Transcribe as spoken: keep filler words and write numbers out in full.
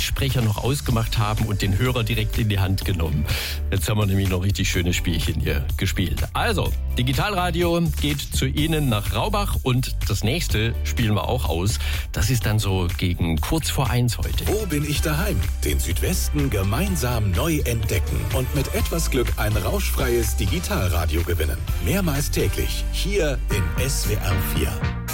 Lautsprecher noch ausgemacht haben und den Hörer direkt in die Hand genommen. Jetzt haben wir nämlich noch richtig schönes Spielchen hier gespielt. Also, Digitalradio geht zu Ihnen nach Raubach und das nächste spielen wir auch aus. Das ist dann so gegen kurz vor eins heute. Wo bin ich daheim? Den Südwesten gemeinsam neu entdecken und mit etwas Glück ein rauschfreies Digitalradio gewinnen. Mehrmals täglich hier in S W R vier.